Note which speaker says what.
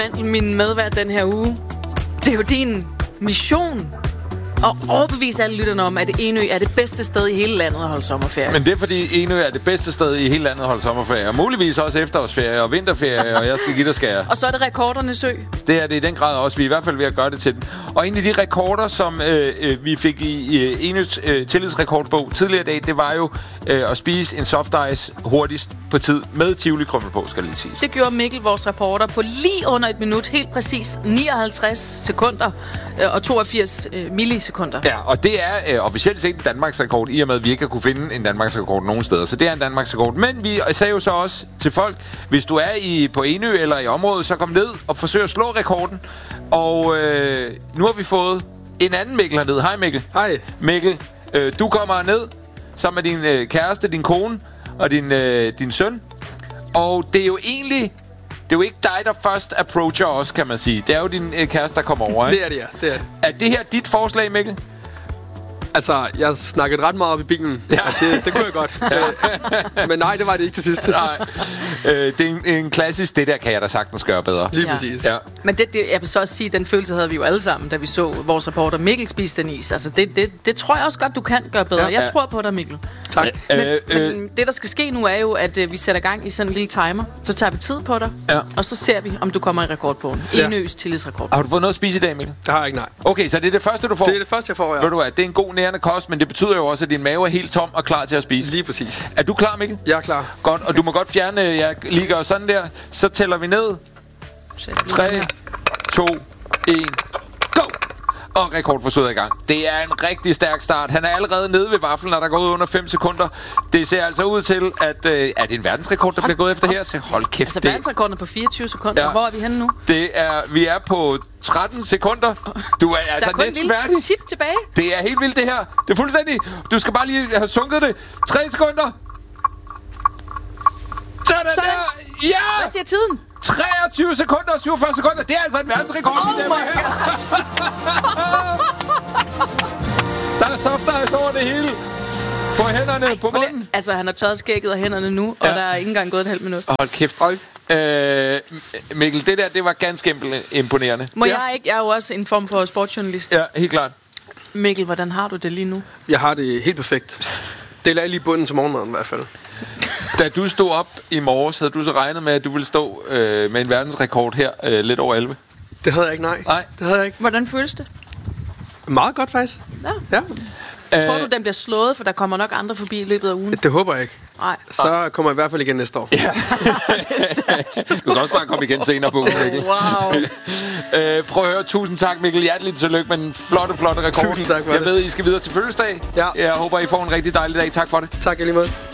Speaker 1: Min medvært den her uge. Det er jo din mission at overbevise alle lytterne om, at Enø er det bedste sted i hele landet at holde sommerferie.
Speaker 2: Men det er fordi Enø er det bedste sted i hele landet at holde sommerferie. Og muligvis også efterårsferie og vinterferie, og jeg skal give dig skære.
Speaker 1: Og så er det rekordernes ø.
Speaker 2: Det er det i den grad også. Vi er i hvert fald ved at gøre det til den. Og en af de rekorder, som vi fik i Enøs tillidsrekordbog tidligere i dag, det var jo at spise en soft ice hurtigst på tid med Tivoli-krymmel på, skal lige siges.
Speaker 1: Det gjorde Mikkel, vores reporter, på lige under et minut. Helt præcis 59 sekunder og 82 millisekunder.
Speaker 2: Ja, og det er officielt set en Danmarksrekord, i og med, at vi ikke har kunne finde en Danmarksrekord nogen steder. Så det er en Danmarksrekord. Men vi sagde jo så også til folk, hvis du er på Enø eller i området, så kom ned og forsøg at slå rekorden. Og nu har vi fået en anden Mikkel hernede. Hej Mikkel.
Speaker 3: Hej.
Speaker 2: Mikkel, du kommer ned sammen med din kæreste, din kone og din søn. Og det er jo egentlig... Det er jo ikke dig, der først approacher os, kan man sige. Det er jo din kæreste, der kommer over, ikke?
Speaker 3: Det er det, ja. Det er det.
Speaker 2: Er det her dit forslag, Mikkel?
Speaker 3: Altså, jeg snakkede ret meget op i bilen. Ja. Det kunne jeg godt. Men nej, det var det ikke til sidst.
Speaker 2: Nej. Det er en klassisk, det der kan jeg da sagtens gøre bedre.
Speaker 3: Lige præcis.
Speaker 2: Ja.
Speaker 1: Men jeg vil så også sige, den følelse havde vi jo alle sammen, da vi så vores reporter Mikkel spise den is. Altså, det tror jeg også godt, du kan gøre bedre. Jeg tror på dig, Mikkel.
Speaker 3: Tak.
Speaker 1: Men det, der skal ske nu, er jo, at vi sætter gang i sådan en lille timer. Så tager vi tid på dig, og så ser vi, om du kommer i rekordbogen. Enøs tillidsrekord.
Speaker 2: Har du fået noget at spise i dag, Mikkel?
Speaker 3: Det har jeg ikke, nej.
Speaker 2: Okay, så det er det første, du får?
Speaker 3: Det er det første, jeg får, ja.
Speaker 2: Ved du hvad, det er en god nærende kost, men det betyder jo også, at din mave er helt tom og klar til at spise.
Speaker 3: Lige præcis.
Speaker 2: Er du klar, Mikkel?
Speaker 3: Jeg er klar.
Speaker 2: Godt, og du må godt fjerne, jeg lige gør sådan der. Så tæller vi ned. 3, 2, 1, go! Og rekordforsøget er i gang. Det er en rigtig stærk start. Han er allerede nede ved vaflen, når der er gået under 5 sekunder. Det ser altså ud til, at... er det en verdensrekord, der bliver gået efter her? Så hold kæft.
Speaker 1: Altså verdensrekorden er på 24 sekunder. Ja. Hvor er vi henne nu?
Speaker 2: Vi er på 13 sekunder. Du er altså næsten færdig. Der er kun en
Speaker 1: tip tilbage.
Speaker 2: Det er helt vildt, det her. Det er fuldstændig... Du skal bare lige have sunket det. 3 sekunder. Sådan der. Ja!
Speaker 1: Hvad siger tiden?
Speaker 2: 23 sekunder og 47 sekunder. Det er altså en verdensrekord.
Speaker 1: Oh my god!
Speaker 2: Der er soft ice over det hele. På hænderne, på munden.
Speaker 1: Altså, han har tørret skægget af hænderne nu, og der er ikke engang gået et halvt minut.
Speaker 2: Hold kæft. Mikkel, det var ganske imponerende.
Speaker 1: Må jeg ikke? Jeg er jo også en form for sportsjournalist.
Speaker 2: Ja, helt klart.
Speaker 1: Mikkel, hvordan har du det lige nu?
Speaker 3: Jeg har det helt perfekt. Det lagde lige bunden til morgenmaden i hvert fald.
Speaker 2: Da du stod op i morges, havde du så regnet med, at du ville stå med en verdensrekord her lidt over 11?
Speaker 3: Det havde jeg ikke, nej. Det havde jeg ikke.
Speaker 1: Hvordan føles det?
Speaker 3: Meget godt, faktisk. Ja.
Speaker 1: Tror du, den bliver slået, for der kommer nok andre forbi i løbet af ugen?
Speaker 3: Det håber jeg ikke.
Speaker 1: Nej.
Speaker 3: Så kommer jeg i hvert fald igen næste år.
Speaker 2: Ja. Du kan også bare komme igen senere på ugen, Mikkel.
Speaker 1: Wow.
Speaker 2: Prøv at høre. Tusind tak, Mikkel. Hjerteligt tillykke med en flotte rekord.
Speaker 3: Tusind tak for det.
Speaker 2: Jeg ved, I skal videre til fødselsdag.
Speaker 3: Ja.
Speaker 2: Jeg håber, I får en rigtig dejlig dag. Tak for det.
Speaker 3: Tak, i lige måde.